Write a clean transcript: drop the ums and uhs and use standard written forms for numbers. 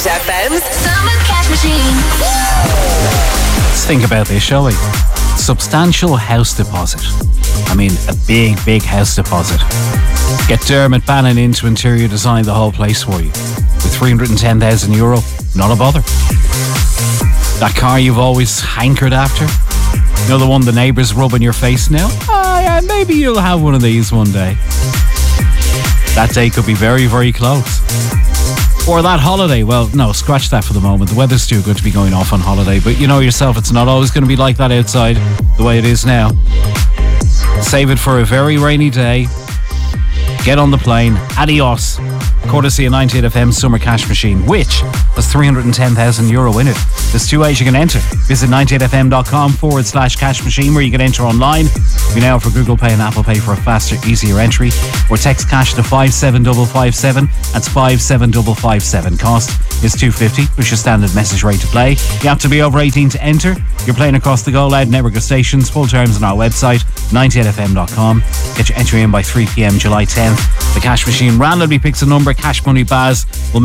FM's Summer Cash Machine. Let's think about this, shall we? Substantial house deposit. I mean, a big, big house deposit. Get Dermot Bannon in to interior design the whole place for you. With €310,000, not a bother. That car you've always hankered after? You know, the one the neighbours rub in your face now? Oh yeah, maybe you'll have one of these one day. That day could be very, very close. Or that holiday. Well, no, scratch that for the moment. The weather's too good to be going off on holiday. But you know yourself, it's not always going to be like that outside the way it is now. Save it for a very rainy day. Get on the plane. Adios. Courtesy of 98FM Summer Cash Machine, which has €310,000 in it. There's two ways you can enter. Visit 98fm.com/cash machine, where you can enter online. We now offer Google Pay and Apple Pay for a faster, easier entry. Or text cash to 57557. That's 57557. Cost is $2.50, which is your standard message rate to play. You have to be over 18 to enter. You're playing across the Go Loud network of stations. Full terms on our website, 98fm.com. Get your entry in by 3 p.m. July 10th. The Cash Machine randomly picks a number. Cash Money Baz will